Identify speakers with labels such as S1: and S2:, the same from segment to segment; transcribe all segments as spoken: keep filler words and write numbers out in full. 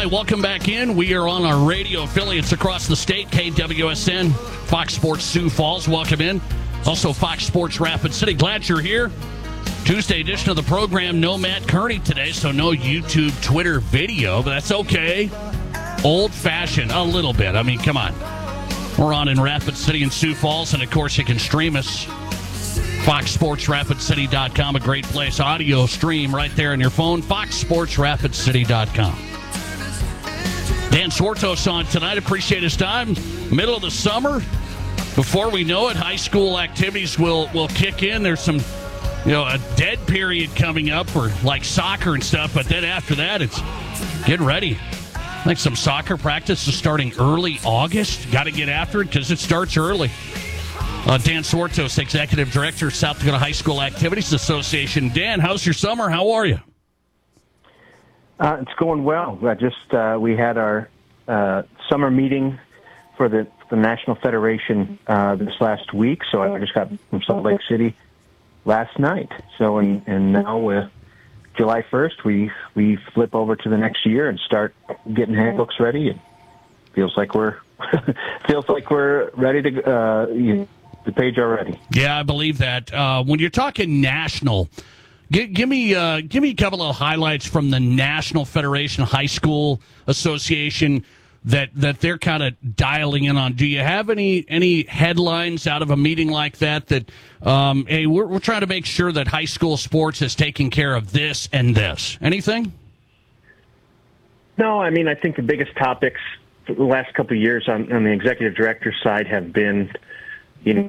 S1: right, welcome back in. We are on our radio affiliates across the state, K W S N, Fox Sports Sioux Falls. Welcome in. Also, Fox Sports Rapid City. Glad you're here. Tuesday edition of the program. No Matt Kearney today, so no YouTube, Twitter video, but that's okay. Old-fashioned, a little bit. I mean, come on. We're on in Rapid City and Sioux Falls, and, of course, you can stream us. fox sports rapid city dot com, a great place. Audio stream right there on your phone, fox sports rapid city dot com. Dan Swartos on tonight. Appreciate his time. Middle of the summer. Before we know it, high school activities will, will kick in. There's some, you know, a dead period coming up for like soccer and stuff, but then after that, it's get ready. I think some soccer practice is starting early August. Got to get after it because it starts early. Uh, Dan Swartos, Executive Director, South Dakota High School Activities Association. Dan, how's your summer? How are you?
S2: Uh, it's going well. I just uh, we had our uh, summer meeting for the, the National Federation uh, this last week, so I just got from Salt Lake City last night. So, and, and now uh, July first, we we flip over to the next year and start getting handbooks ready. It feels like we're feels like we're ready to uh, you, the page already.
S1: Yeah, I believe that. Uh, when you're talking national. Give, give me uh, give me a couple of highlights from the National Federation High School Association that, that they're kind of dialing in on. Do you have any any headlines out of a meeting like that that, um, hey, we're, we're trying to make sure that high school sports is taking care of this and this? Anything?
S2: No, I mean, I think the biggest topics for the last couple of years on, on the executive director side have been, you know,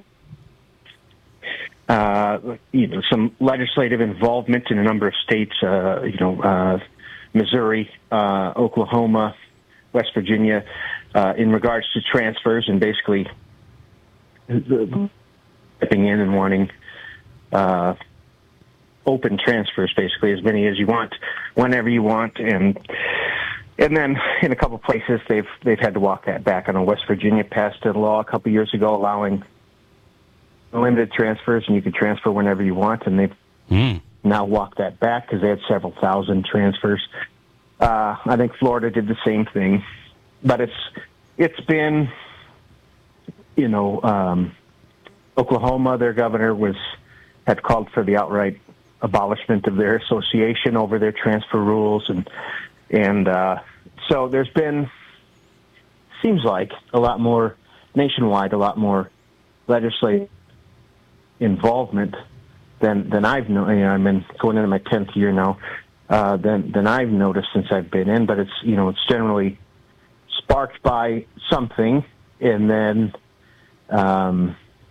S2: Uh, you know, some legislative involvement in a number of states, uh, you know, uh, Missouri, uh, Oklahoma, West Virginia, uh, in regards to transfers and basically stepping in and wanting uh, open transfers, basically as many as you want, whenever you want, and and then in a couple of places they've they've had to walk that back. I know West Virginia passed a law a couple of years ago allowing limited transfers, and you can transfer whenever you want, and they've mm. now walked that back because they had several thousand transfers. Uh, I think Florida did the same thing, but it's it's been, you know, um, Oklahoma, their governor was had called for the outright abolishment of their association over their transfer rules, and and uh, so there's been, seems like a lot more nationwide, a lot more legislative involvement than than I've known. You know, I'm in, going into my tenth year now. Uh, than than I've noticed since I've been in, but it's you know it's generally sparked by something, and then um,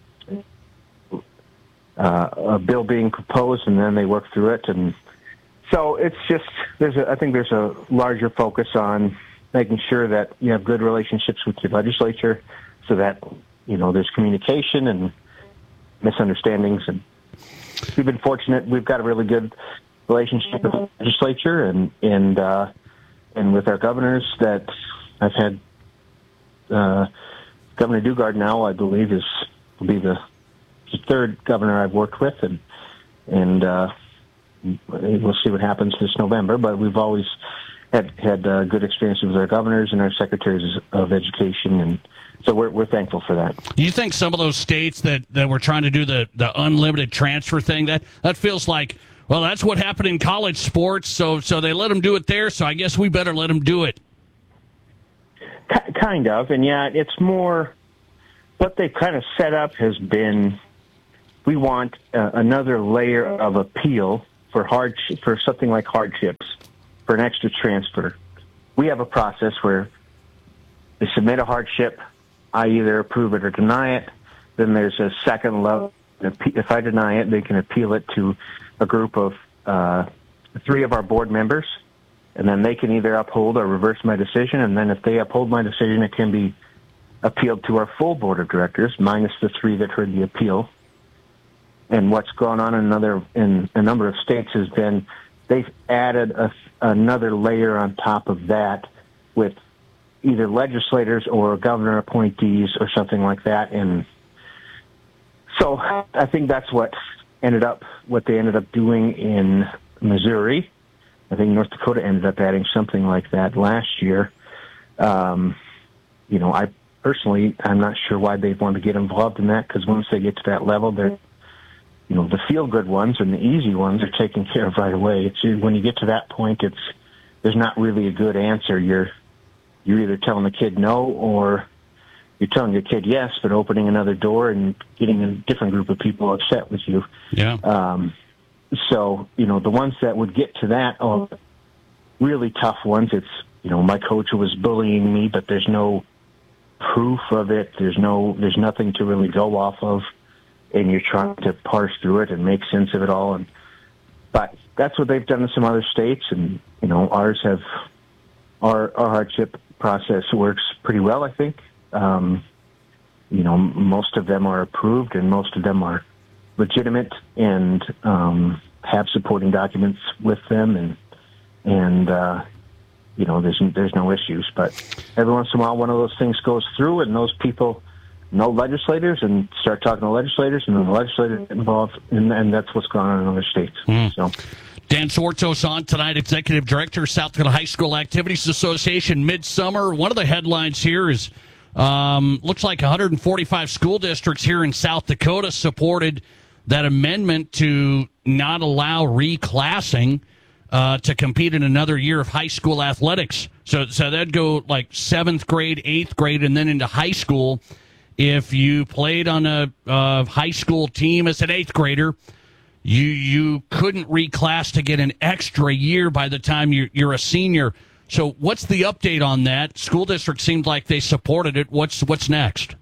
S2: uh, a bill being proposed, and then they work through it, and so it's just there's a, I think there's a larger focus on making sure that you have good relationships with your legislature, so that you know there's communication and misunderstandings, and we've been fortunate. We've got a really good relationship with the legislature and and uh, and with our governors. That I've had uh, Governor Dugard now, I believe, is will be the, the third governor I've worked with, and and uh, we'll see what happens this November. But we've always had had uh, good experiences with our governors and our secretaries of education, and so we're we're thankful for that.
S1: You think some of those states that, that were trying to do the, the unlimited transfer thing, that, that feels like, well, that's what happened in college sports, so so they let them do it there, so I guess we better let them do it.
S2: Kind of, and yeah, it's more, what they've kind of set up has been, we want uh, another layer of appeal for hardship, for something like hardships, for an extra transfer. We have a process where they submit a hardship, I either approve it or deny it. Then there's a second level. If I deny it, they can appeal it to a group of uh, three of our board members, and then they can either uphold or reverse my decision. And then if they uphold my decision, it can be appealed to our full board of directors, minus the three that heard the appeal. And what's gone on in another in a number of states has been they've added a, another layer on top of that with either legislators or governor appointees or something like that. And so I think that's what ended up, what they ended up doing in Missouri. I think North Dakota ended up adding something like that last year. Um, you know, I personally, I'm not sure why they'd want to get involved in that, because once they get to that level, they're, you know, the feel-good ones and the easy ones are taken care of right away. It's when you get to that point, it's there's not really a good answer. You're you're either telling the kid no, or you're telling your kid yes, but opening another door and getting a different group of people upset with you.
S1: Yeah.
S2: Um, so, you know, the ones that would get to that are really tough ones. It's, you know, my coach was bullying me, but there's no proof of it. There's no, there's nothing to really go off of, and you're trying to parse through it and make sense of it all. And but that's what they've done in some other states, and you know, ours have our our hardship process works pretty well, I think. Um, you know, most of them are approved, and most of them are legitimate and um, have supporting documents with them, and and uh, you know, there's there's no issues. But every once in a while, one of those things goes through, and those people know legislators and start talking to legislators, and then the legislators get involved, and, and that's what's going on in other states. Mm. So.
S1: Dan Swartzos on tonight, Executive Director, South Dakota High School Activities Association, Midsummer. One of the headlines here is, um, looks like one hundred forty-five school districts here in South Dakota supported that amendment to not allow reclassing uh, to compete in another year of high school athletics. So, so that'd go like seventh grade, eighth grade, and then into high school. If you played on a uh, high school team as an eighth grader, you you couldn't reclass to get an extra year by the time you're, you're a senior. So what's the update on that? School district seemed like they supported it. What's what's next?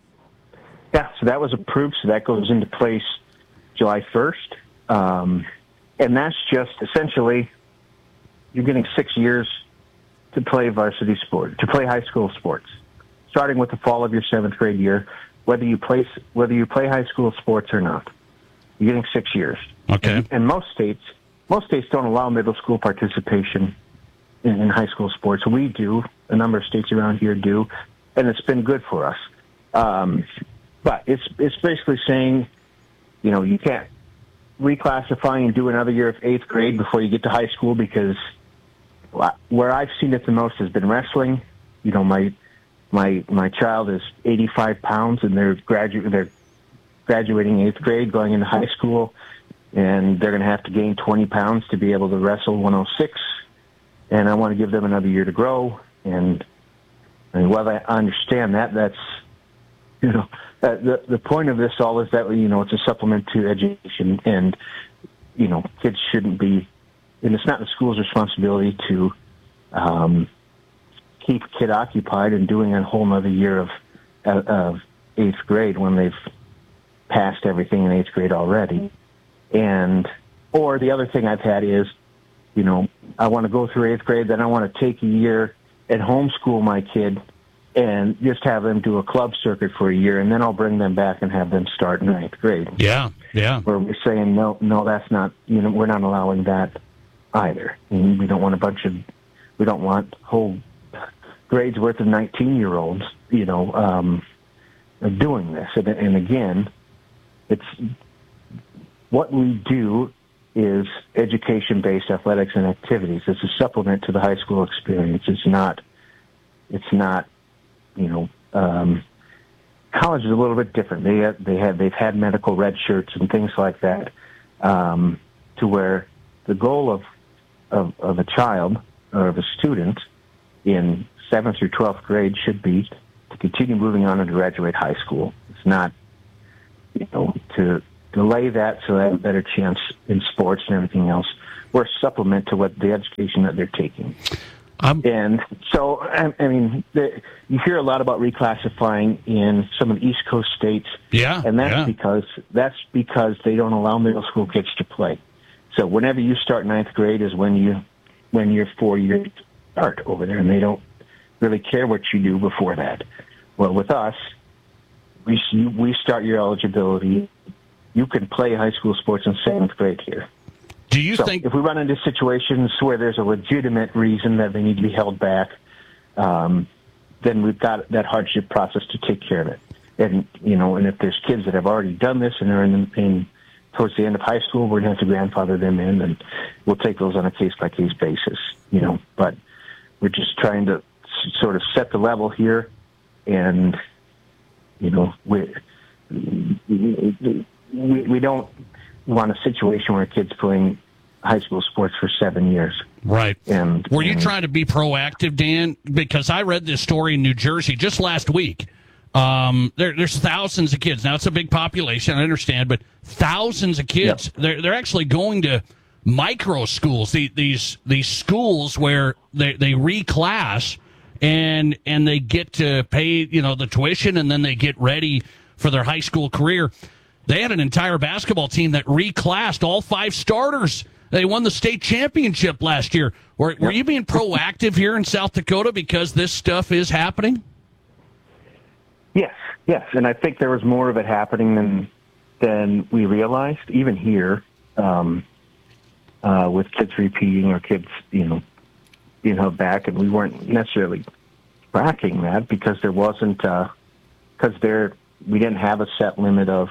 S2: Yeah, so that was approved. So that goes into place July first. Um, and that's just essentially you're getting six years to play varsity sport, to play high school sports, starting with the fall of your seventh grade year, whether you play whether you play high school sports or not. You're getting six years.
S1: Okay.
S2: And, and most states, most states don't allow middle school participation in, in high school sports. We do. A number of states around here do, and it's been good for us. Um, but it's it's basically saying, you know, you can't reclassify and do another year of eighth grade before you get to high school, because where I've seen it the most has been wrestling. You know, my my my child is eighty-five pounds, and they're gradu- they're graduating eighth grade, going into high school, and they're going to have to gain twenty pounds to be able to wrestle one oh six. And I want to give them another year to grow. And, and while I understand that, that's, you know, uh, the the point of this all is that, you know, it's a supplement to education, and, you know, kids shouldn't be, and it's not the school's responsibility to um, keep a kid occupied and doing a whole other year of, of eighth grade when they've passed everything in eighth grade already. And, or the other thing I've had is, you know, I want to go through eighth grade, then I want to take a year and homeschool my kid and just have them do a club circuit for a year, and then I'll bring them back and have them start in ninth grade.
S1: Yeah, yeah.
S2: Where we're saying, no, no, that's not, you know, we're not allowing that either. And we don't want a bunch of, we don't want whole grades worth of nineteen-year-olds, you know, um, doing this. And, and again, it's what we do is education-based athletics and activities. It's a supplement to the high school experience. It's not, it's not, you know, um, college is a little bit different. They have, they have, they've had medical red shirts and things like that, um, to where the goal of, of, of a child or of a student in seventh through twelfth grade should be to continue moving on and to graduate high school. It's not, you know, to delay that so they have a better chance in sports and everything else. We're a supplement to what the education that they're taking. Um, and so, I, I mean, the, you hear a lot about reclassifying in some of the East Coast states.
S1: Yeah,
S2: and that's
S1: yeah.
S2: because that's because they don't allow middle school kids to play. So whenever you start ninth grade is when you when your four years start over there, and they don't really care what you do before that. Well, with us, we we start your eligibility. You can play high school sports in seventh grade here.
S1: Do you
S2: so
S1: think
S2: if we run into situations where there's a legitimate reason that they need to be held back, um, then we've got that hardship process to take care of it. And you know, and if there's kids that have already done this and are in, in towards the end of high school, we're going to have to grandfather them in, and we'll take those on a case-by-case basis, you know. But we're just trying to s- sort of set the level here, and, you know, we we, we don't want a situation where a kid's playing high school sports for seven years.
S1: Right.
S2: And
S1: were you
S2: and,
S1: trying to be proactive, Dan? Because I read this story in New Jersey just last week. Um, there, there's thousands of kids. Now, it's a big population, I understand, but thousands of kids. Yep. They're, they're actually going to micro schools, the, these these schools where they, they reclass and and they get to pay, you know, the tuition, and then they get ready for their high school career. They had an entire basketball team that reclassed all five starters. They won the state championship last year. Were, were you being proactive here in South Dakota because this stuff is happening?
S2: Yes, yes, and I think there was more of it happening than than we realized, even here, um, uh, with kids repeating or kids, you know, being held back, and we weren't necessarily tracking that because there wasn't, because uh, there we didn't have a set limit of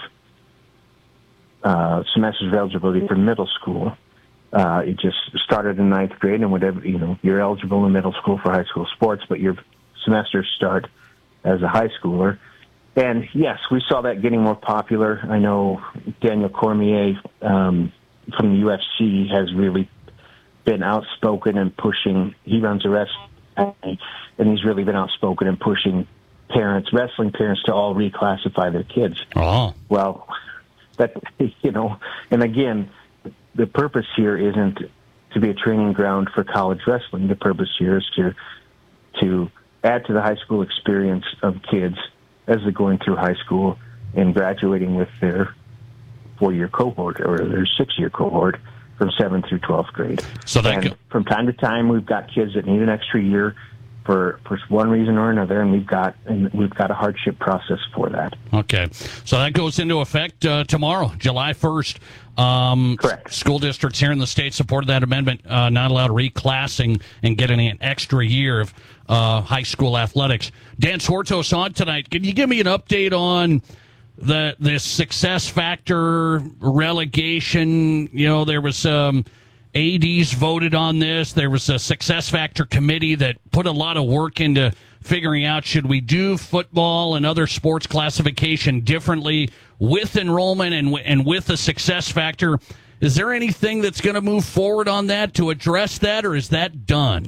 S2: uh, semesters of eligibility for middle school. Uh, it just started in ninth grade, and whatever, you know, you're eligible in middle school for high school sports, but your semesters start as a high schooler. And yes, we saw that getting more popular. I know Daniel Cormier um, from the U F C has really been outspoken and pushing. He runs a wrestling, and he's really been outspoken and pushing parents, wrestling parents, to all reclassify their kids.
S1: Oh.
S2: Well, that, you know, and again, the purpose here isn't to be a training ground for college wrestling. The purpose here is to to add to the high school experience of kids as they're going through high school and graduating with their four-year cohort or their six-year cohort from seventh through twelfth grade.
S1: So that
S2: and
S1: go-
S2: from time to time, we've got kids that need an extra year for for one reason or another, and we've got and we've got a hardship process for that.
S1: Okay, so that goes into effect uh, tomorrow, July first. Um,
S2: Correct.
S1: School districts here in the state supported that amendment, uh, not allowed reclassing and getting an extra year of uh, high school athletics. Dan Swartos on tonight. Can you give me an update on the the success factor relegation? You know, there was um, A Ds voted on this. There was a success factor committee that put a lot of work into figuring out, should we do football and other sports classification differently with enrollment and and with a success factor? Is there anything that's going to move forward on that to address that, or is that done?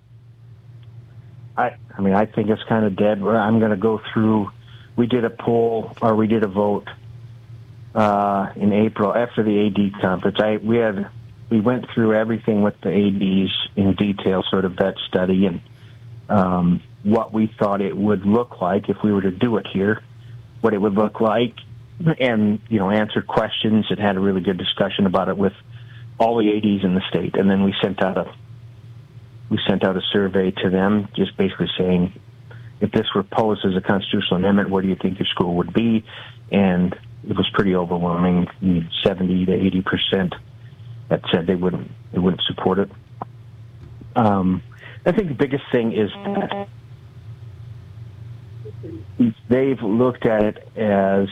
S2: I, I mean, I think it's kind of dead. I'm going to go through. We did a poll, or we did a vote uh, in April after the A D conference. I we had we went through everything with the A Ds in detail, sort of that study and um, what we thought it would look like if we were to do it here, what it would look like, and you know, answered questions and had a really good discussion about it with all the A Ds in the state. And then we sent out a we sent out a survey to them, just basically saying, if this were posed as a constitutional amendment, where do you think your school would be? And it was pretty overwhelming, seventy to eighty percent that said they wouldn't they wouldn't support it. Um, I think the biggest thing is that they've looked at it as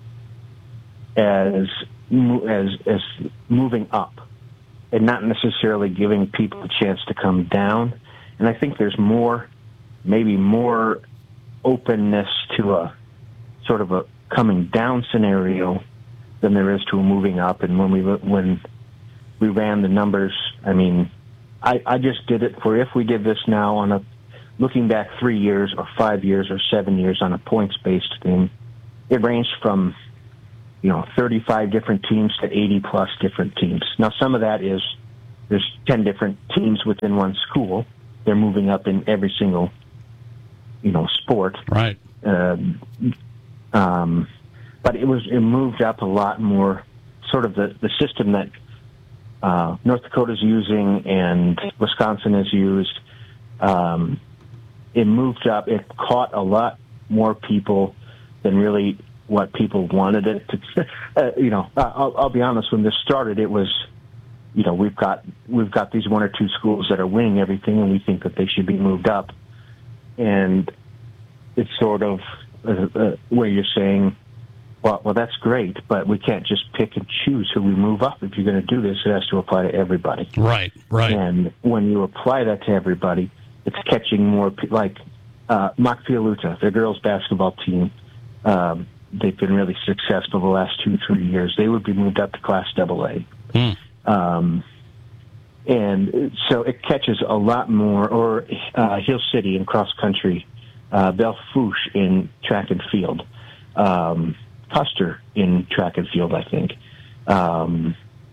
S2: as as as moving up, and not necessarily giving people a chance to come down. And I think there's more, maybe more openness to a sort of a coming down scenario than there is to a moving up. And when we when we ran the numbers, I mean, I, I just did it for if we did this now on a looking back three years or five years or seven years on a points-based thing, it ranged from, you know, thirty-five different teams to eighty plus different teams. Now, some of that is there's ten different teams within one school. They're moving up in every single, you know, sport.
S1: Right.
S2: Uh, um, but it was it moved up a lot more. Sort of the the system that uh, North Dakota's using and Wisconsin has used. Um, it moved up. It caught a lot more people than really what people wanted it to. Uh, you know, I'll, I'll be honest. When this started, it was, you know, we've got we've got these one or two schools that are winning everything, and we think that they should be moved up. And it's sort of uh, uh, where you're saying, well, well, that's great, but we can't just pick and choose who we move up. If you're going to do this, it has to apply to everybody.
S1: Right, right.
S2: And when you apply that to everybody, it's catching more, pe- like uh, Makfialuta, the girls' basketball team. Um, they've been really successful the last two, three years. They would be moved up to Class double A.
S1: Mm.
S2: Um, and so it catches a lot more, or uh, Hill City in cross country, uh, Belfouche in track and field, um, Custer in track and field, I think. Um,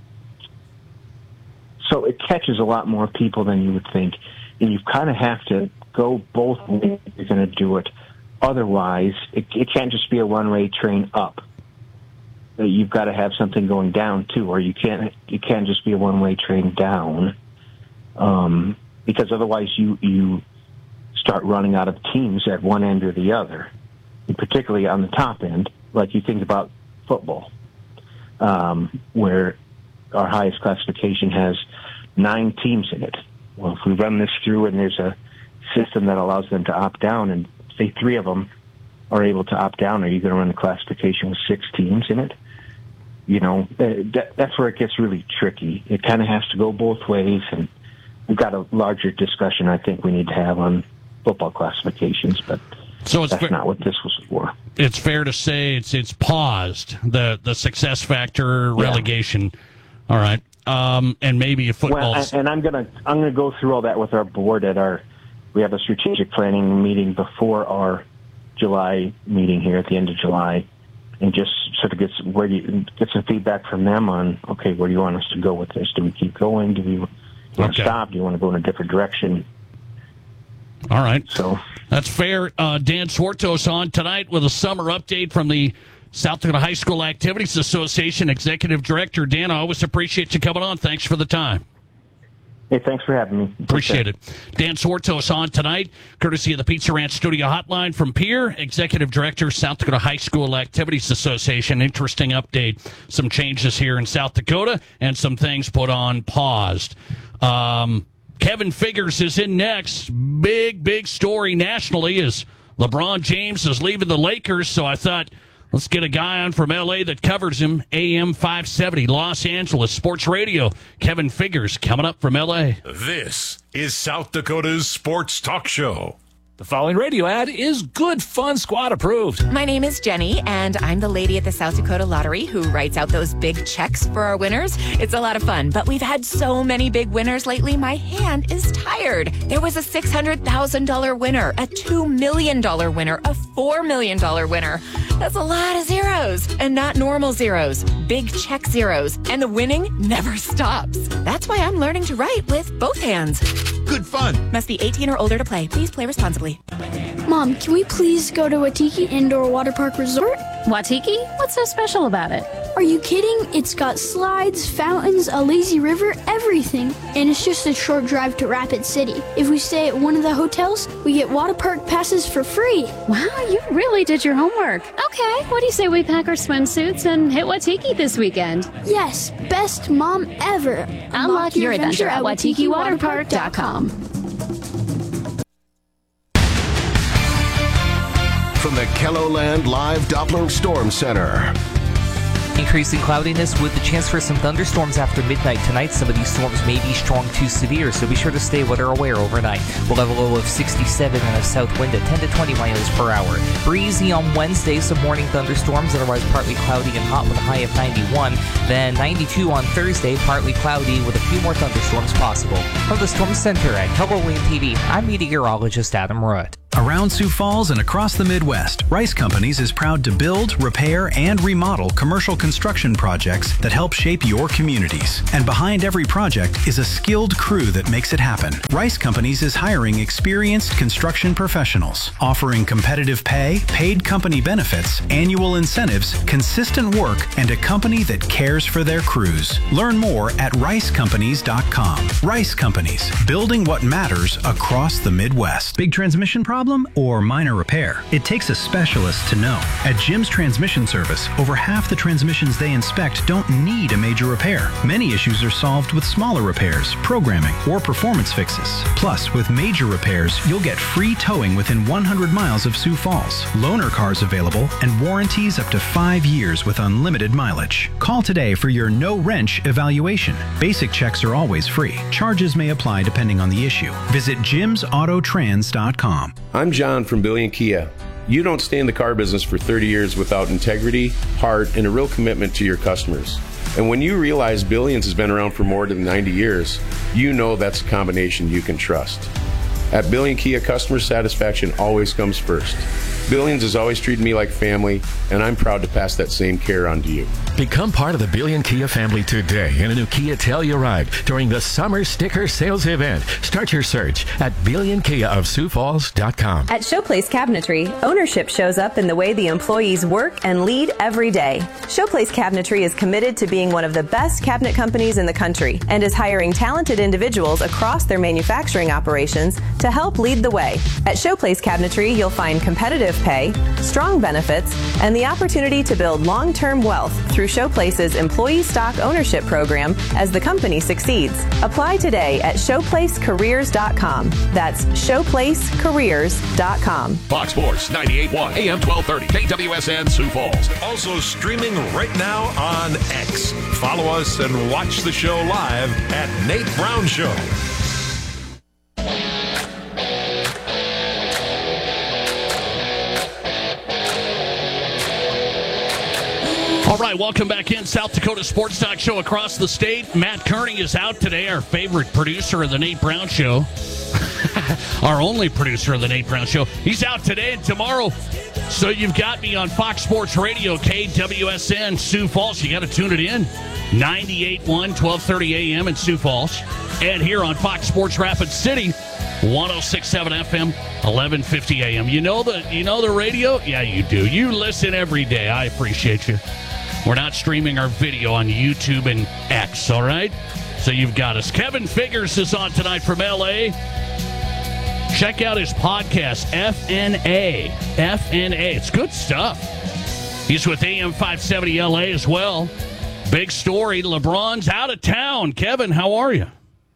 S2: so it catches a lot more people than you would think, and you kind of have to go both ways if you're going to do it. Otherwise, it, it can't just be a one-way train up. You've got to have something going down too, or you can't. It can't just be a one-way train down, um, because otherwise you you start running out of teams at one end or the other, and particularly on the top end. Like you think about football, um, where our highest classification has nine teams in it. Well, if we run this through and there's a system that allows them to opt down, and say three of them are able to opt down, are you going to run a classification with six teams in it? You know, that, that's where it gets really tricky. It kind of has to go both ways, and we've got a larger discussion I think we need to have on football classifications, but
S1: so it's
S2: that's
S1: fair,
S2: not what this was for.
S1: It's fair to say it's it's paused, the, the success factor relegation. Yeah. All right. Um, and maybe a football.
S2: Well, and I'm gonna I'm gonna go through all that with our board at our. We have a strategic planning meeting before our July meeting here at the end of July, and just sort of get some, where do you, get some feedback from them on, okay, where do you want us to go with this? Do we keep going? Do we want
S1: okay.
S2: to stop? Do you want to go in a different direction?
S1: All right.
S2: So
S1: that's fair. Uh, Dan Swartos on tonight with a summer update from the South Dakota High School Activities Association Executive Director. Dan, I always appreciate you coming on. Thanks for the time.
S2: Hey, thanks for having me.
S1: Appreciate it. Dan Swartos on tonight, courtesy of the Pizza Ranch Studio Hotline from Pierre, Executive Director, South Dakota High School Activities Association. Interesting update. Some changes here in South Dakota and some things put on paused. Um, Kevin Figures is in next. Big, big story nationally is LeBron James is leaving the Lakers, so I thought, let's get a guy on from L A that covers him. A M five seventy, Los Angeles Sports Radio. Kevin Figures coming up from L A.
S3: This is South Dakota's Sports Talk Show.
S4: The following radio ad is good fun squad approved.
S5: My name is Jenny, and I'm the lady at the South Dakota Lottery who writes out those big checks for our winners. It's a lot of fun, but we've had so many big winners lately, my hand is tired. There was a six hundred thousand dollars winner, a two million dollars winner, a four million dollars winner. That's a lot of zeros, and not normal zeros, big check zeros, and the winning never stops. That's why I'm learning to write with both hands.
S3: Good fun.
S5: Must be eighteen or older to play. Please play responsibly.
S6: Mom, can we please go to Watiki Indoor Water Park Resort?
S7: Watiki? What's so special about it?
S6: Are you kidding? It's got slides, fountains, a lazy river, everything. And it's just a short drive to Rapid City. If we stay at one of the hotels, we get water park passes for free.
S7: Wow, you really did your homework. Okay, what do you say we pack our swimsuits and hit Watiki this weekend?
S6: Yes, best mom ever.
S7: Unlock, Unlock your adventure at watiki water park dot com.
S8: From the KELOLAND Live Doppler Storm Center.
S9: Increasing cloudiness with the chance for some thunderstorms after midnight tonight. Some of these storms may be strong to severe, so be sure to stay weather aware overnight. We'll have a low of sixty-seven and a south wind at ten to twenty miles per hour. Breezy on Wednesday, some morning thunderstorms, otherwise partly cloudy and hot with a high of ninety-one. Then ninety-two on Thursday, partly cloudy with a few more thunderstorms possible. From the Storm Center at KELOLAND T V, I'm meteorologist Adam Rudd.
S10: Around Sioux Falls and across the Midwest, Rice Companies is proud to build, repair, and remodel commercial construction projects that help shape your communities. And behind every project is a skilled crew that makes it happen. Rice Companies is hiring experienced construction professionals, offering competitive pay, paid company benefits, annual incentives, consistent work, and a company that cares for their crews. Learn more at rice companies dot com. Rice Companies, building what matters across the Midwest.
S11: Big transmission problem?
S10: problem or minor repair, it takes a specialist to know. At Jim's Transmission Service, over half the transmissions they inspect don't need a major repair. Many issues are solved with smaller repairs, programming, or performance fixes. Plus, with major repairs, you'll get free towing within one hundred miles of Sioux Falls, loaner cars available, and warranties up to five years with unlimited mileage. Call today for your no-wrench evaluation. Basic checks are always free. Charges may apply depending on the issue. Visit jims auto trans dot com.
S11: I'm John from Billion Kia. You don't stay in the car business for thirty years without integrity, heart, and a real commitment to your customers. And when you realize Billions has been around for more than ninety years, you know that's a combination you can trust. At Billion Kia, customer satisfaction always comes first. Billions has always treated me like family, and I'm proud to pass that same care on to you.
S12: Become part of the Billion Kia family today in a new Kia Telluride during the Summer Sticker Sales Event. Start your search at billion kia of sioux falls dot com.
S13: At Showplace Cabinetry, ownership shows up in the way the employees work and lead every day. Showplace Cabinetry is committed to being one of the best cabinet companies in the country and is hiring talented individuals across their manufacturing operations to help lead the way. At Showplace Cabinetry, you'll find competitive pay, strong benefits, and the opportunity to build long-term wealth through Showplace's employee stock ownership program as the company succeeds. Apply today at showplace careers dot com. That's showplace careers dot com.
S3: Fox Sports ninety-eight point one A M twelve thirty K W S N Sioux Falls. Also streaming right now on X. Follow us and watch the show live at Nate Brown Show.
S1: All right, welcome back in. South Dakota Sports Talk Show across the state. Matt Kearney is out today, our favorite producer of the Nate Brown Show. Our only producer of the Nate Brown Show. He's out today and tomorrow. So you've got me on Fox Sports Radio, K W S N, Sioux Falls. You got to tune it in. ninety-eight point one, twelve thirty A M in Sioux Falls. And here on Fox Sports Rapid City, one oh six point seven F M, eleven fifty A M. You know the you know the radio? Yeah, you do. You listen every day. I appreciate you. We're not streaming our video on YouTube and X, all right? So you've got us. Kevin Figures is on tonight from L A. Check out his podcast, F N A. F N A. It's good stuff. He's with A M five seventy L A as well. Big story. LeBron's out of town. Kevin, how are you?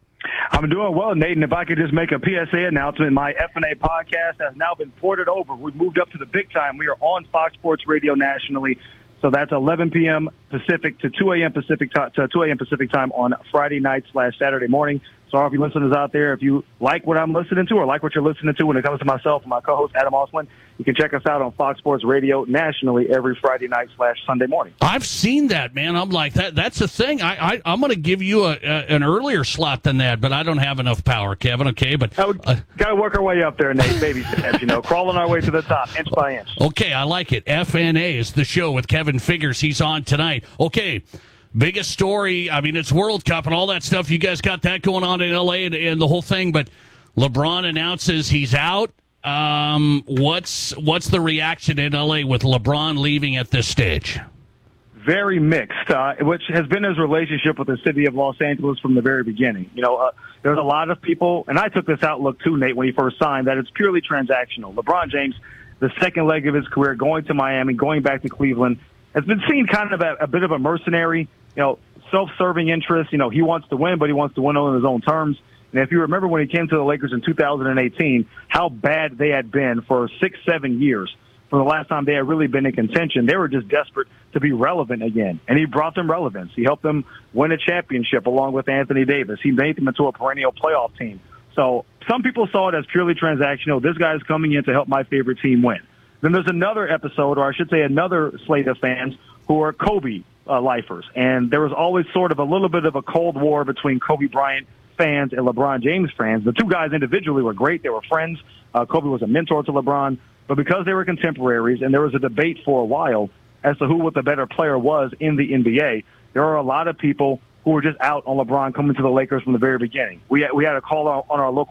S14: I'm doing well, Nate, and if I could just make a P S A announcement, my F N A podcast has now been ported over. We've moved up to the big time. We are on Fox Sports Radio nationally. So that's eleven p.m. Pacific to two a.m. Pacific to, to two a.m. Pacific time on Friday night slash Saturday morning. So all of you listeners out there, if you like what I'm listening to or like what you're listening to when it comes to myself and my co-host Adam Osland, you can check us out on Fox Sports Radio nationally every Friday night slash Sunday morning.
S1: I've seen that, man. I'm like, that. That's the thing. I, I, I'm going to give you a, a, an earlier slot than that, but I don't have enough power, Kevin, okay? But uh,
S14: got to work our way up there, Nate, baby steps, you know, crawling our way to the top, inch by inch.
S1: Okay, I like it. F N A is the show with Kevin Figures. He's on tonight. Okay. Biggest story, I mean, it's World Cup and all that stuff. You guys got that going on in L A and, and the whole thing, but LeBron announces he's out. Um, what's what's the reaction in L A with LeBron leaving at this stage?
S14: Very mixed, uh, which has been his relationship with the city of Los Angeles from the very beginning. You know, uh, there's a lot of people, and I took this outlook too, Nate, when he first signed, that it's purely transactional. LeBron James, the second leg of his career, going to Miami, going back to Cleveland, has been seen kind of a, a bit of a mercenary, you know, self-serving interest. You know, he wants to win, but he wants to win on his own terms. And if you remember when he came to the Lakers in two thousand eighteen, how bad they had been for six, seven years from the last time they had really been in contention. They were just desperate to be relevant again. And he brought them relevance. He helped them win a championship along with Anthony Davis. He made them into a perennial playoff team. So some people saw it as purely transactional. This guy's coming in to help my favorite team win. Then there's another episode, or I should say another slate of fans who are Kobe uh, lifers. And there was always sort of a little bit of a cold war between Kobe Bryant fans and LeBron James fans. The two guys individually were great. They were friends. Uh, Kobe was a mentor to LeBron. But because they were contemporaries and there was a debate for a while as to who what the better player was in the N B A, there are a lot of people who were just out on LeBron coming to the Lakers from the very beginning. We had, we had a call on our local